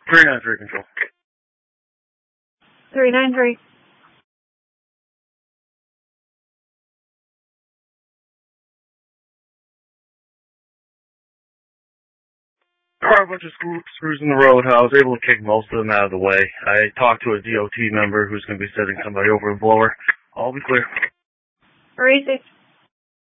393 control. 393. There are a bunch of screws in the road. I was able to kick most of them out of the way. I talked to a DOT member who's going to be sending somebody over a blower. I'll be clear. Easy.